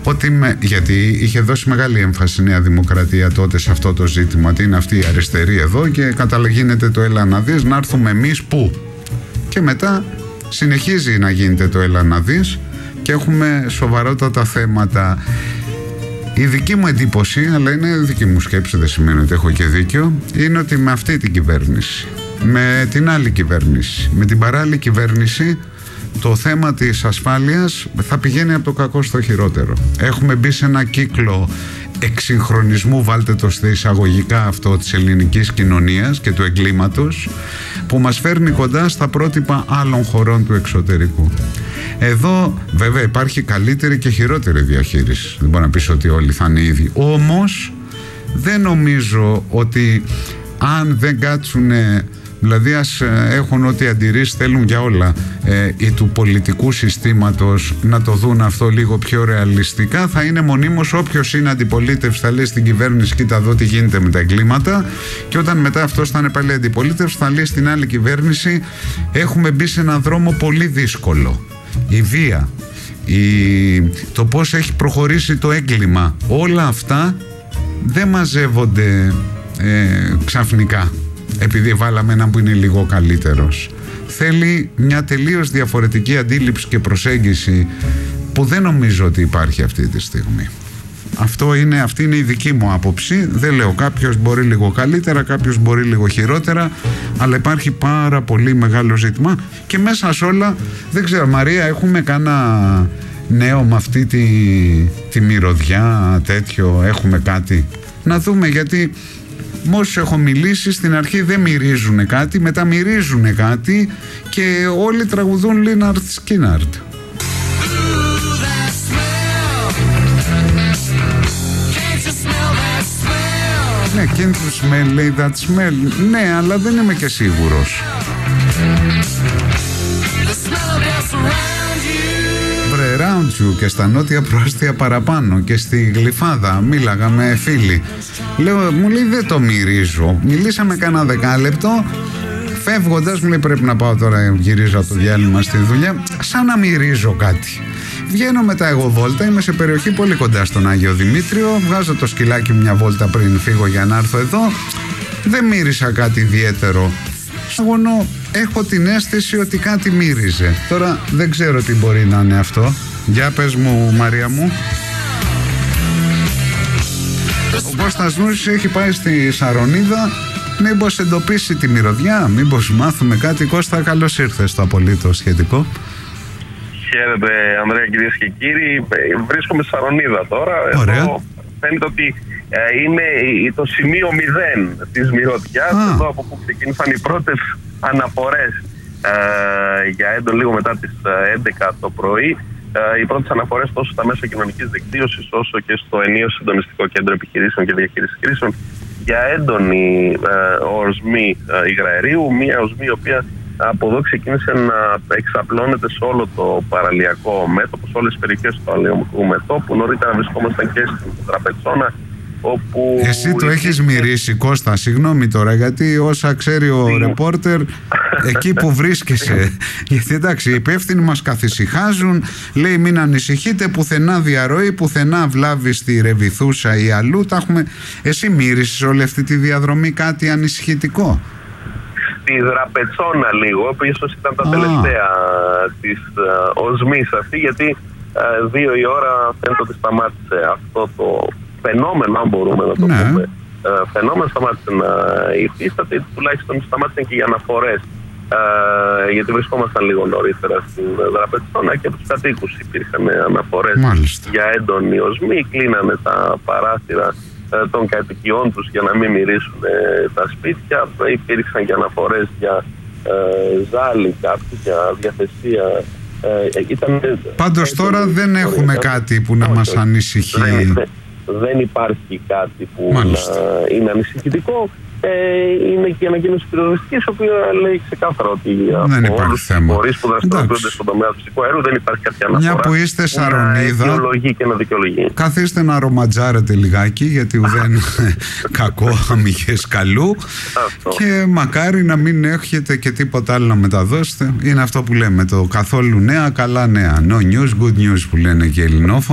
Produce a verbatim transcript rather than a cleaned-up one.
ότι με, γιατί είχε δώσει μεγάλη έμφαση η Νέα Δημοκρατία τότε σε αυτό το ζήτημα, ότι είναι αυτή η αριστερή εδώ και καταλαγίνεται το έλα να δεις, να έρθουμε εμείς πού. Και μετά συνεχίζει να γίνεται το έλα να δεις και έχουμε σοβαρότατα θέματα. Η δική μου εντύπωση, αλλά είναι δική μου σκέψη, δεν σημαίνει ότι έχω και δίκιο, είναι ότι με αυτή την κυβέρνηση, με την άλλη κυβέρνηση, με την παράλληλη κυβέρνηση, το θέμα της ασφάλειας θα πηγαίνει από το κακό στο χειρότερο. Έχουμε μπει σε ένα κύκλο εξυγχρονισμού, βάλτε το στα εισαγωγικά αυτό, της ελληνικής κοινωνίας και του εγκλήματος, που μας φέρνει κοντά στα πρότυπα άλλων χωρών του εξωτερικού. Εδώ βέβαια υπάρχει καλύτερη και χειρότερη διαχείριση, δεν μπορεί να πεις ότι όλοι θα είναι ίδιοι, όμως δεν νομίζω ότι αν δεν κάτσουν, δηλαδή ας έχουν ό,τι αντιρρήσεις θέλουν για όλα, ε, ή του πολιτικού συστήματος να το δουν αυτό λίγο πιο ρεαλιστικά, θα είναι μονίμως όποιος είναι αντιπολίτευση θα λέει στην κυβέρνηση κοίτα εδώ τι γίνεται με τα εγκλήματα, και όταν μετά αυτός θα είναι πάλι αντιπολίτευση θα λέει στην άλλη κυβέρνηση έχουμε μπει σε έναν δρόμο πολύ δύσκολο. Η βία, η... το πώς έχει προχωρήσει το έγκλημα, όλα αυτά δεν μαζεύονται ε, ξαφνικά επειδή βάλαμε έναν που είναι λίγο καλύτερος. Θέλει μια τελείως διαφορετική αντίληψη και προσέγγιση που δεν νομίζω ότι υπάρχει αυτή τη στιγμή. Αυτό είναι, αυτή είναι η δική μου άποψη. Δεν λέω κάποιος μπορεί λίγο καλύτερα, κάποιος μπορεί λίγο χειρότερα, αλλά υπάρχει πάρα πολύ μεγάλο ζήτημα και μέσα σε όλα, δεν ξέρω Μαρία, έχουμε κάνα νέο με αυτή τη, τη μυρωδιά τέτοιο, έχουμε κάτι να δούμε, γιατί με όσους έχω μιλήσει στην αρχή δεν μυρίζουν κάτι, μετά μυρίζουν κάτι και όλοι τραγουδούν Λίναρντ Σκίναρντ. Ναι, can't you smell, λέει that smell. Ναι, αλλά δεν είμαι και σίγουρος. Βρε, round you, και στα νότια προάστια παραπάνω και στη Γλυφάδα μίλαγα με φίλοι. Λέω, μου λέει δεν το μυρίζω. Μιλήσαμε κάνα δεκάλεπτο. Φεύγοντας μου λέει πρέπει να πάω τώρα, γυρίζω από το διάλειμμα στη δουλειά, σαν να μυρίζω κάτι. Βγαίνω μετά εγώ βόλτα, είμαι σε περιοχή πολύ κοντά στον Άγιο Δημήτριο, βγάζω το σκυλάκι μου μια βόλτα πριν φύγω για να έρθω εδώ, δεν μύρισα κάτι ιδιαίτερο. Αγωνώ, έχω την αίσθηση ότι κάτι μύριζε. Τώρα δεν ξέρω τι μπορεί να είναι αυτό. Για πες μου Μαρία μου. Ο Κώστας Νούσης έχει πάει στη Σαρονίδα. Μήπως εντοπίσει τη μυρωδιά, μήπως μάθουμε κάτι. Κώστα, καλώς ήρθες στο Απολύτω Σχετικό. Χαίρετε Ανδρέα, κυρίες και κύριοι. Βρίσκομαι στη Σαρονίδα τώρα. Ωραία. Εδώ φαίνεται ότι ε, είναι το σημείο μηδέν της μυρωδιάς. Ah. Εδώ από που ξεκίνησαν οι πρώτες αναφορές ε, για έντονο λίγο μετά τις έντεκα το πρωί. Ε, οι πρώτες αναφορές τόσο στα μέσα κοινωνικής δικτύωσης όσο και στο ενίο συντονιστικό κέντρο επιχειρήσεων και διαχείρισης κρίσεων για έντονη ε, οροσμή ε, υγραερίου. Μία οροσμή η οποία από εδώ ξεκίνησε να εξαπλώνεται σε όλο το παραλιακό μέτωπο, σε όλες τις περιοχές του παραλιακού μετώπου. Νωρίτερα βρισκόμασταν και στην Τραπετσόνα, όπου... Εσύ το έχεις μυρίσει, Κώστα, συγγνώμη τώρα, γιατί όσα ξέρει ο ρεπόρτερ, εκεί που βρίσκεσαι, γιατί εντάξει, οι υπεύθυνοι μας καθησυχάζουν, λέει μην ανησυχείτε, πουθενά διαρροή, πουθενά βλάβη στη Ρεβιθούσα ή αλλού, τα έχουμε... Εσύ μύρισες όλη αυτή τη διαδρομή κάτι ανησυχητικό? Στη Δραπετσόνα λίγο, που ίσως ήταν τα ah. τελευταία της uh, οσμής αυτή, γιατί uh, δύο η ώρα φαίνεται ότι σταμάτησε αυτό το φαινόμενο, αν μπορούμε να το ναι. πούμε. Uh, φαινόμενο σταμάτησε να υφίσταται, τουλάχιστον σταμάτησαν και οι αναφορές, uh, γιατί βρισκόμασταν λίγο νωρίτερα στην Δραπετσόνα και από τους κατοίκους υπήρχαν αναφορές Μάλιστα. για έντονη οσμή, κλείνανε τα παράθυρα των κατοικιών τους για να μην μυρίσουν ε, τα σπίτια. Υπήρξαν και αναφορές για ε, ζάλι κάποιοι, για διαθεσία. Ε, ήταν, Πάντως ε, τώρα δεν ήταν, έχουμε ήταν, κάτι που να όχι, μας ανησυχεί. Δεν, δεν υπάρχει κάτι που Μάλιστα. να είναι ανησυχητικό. Ε, είναι και η ανακοίνωση πυροσβεστικής, η οποία λέει ξεκάθαρα ότι δεν από όλους τους φορείς που δραστηριοποιούνται στον τομέα του φυσικού αερίου δεν υπάρχει κάποια αναφορά. Μια που είστε Σαρονίδα, να αιτιολογεί και να δικαιολογεί. Καθίστε να ρομαντζάρετε λιγάκι, γιατί ουδέν κακό αμυγές καλού. Αυτό. Και μακάρι να μην έχετε και τίποτα άλλο να μεταδώσετε. Είναι αυτό που λέμε, το καθόλου νέα, καλά νέα. No news, good news που λένε και οι ελληνόφωνοι.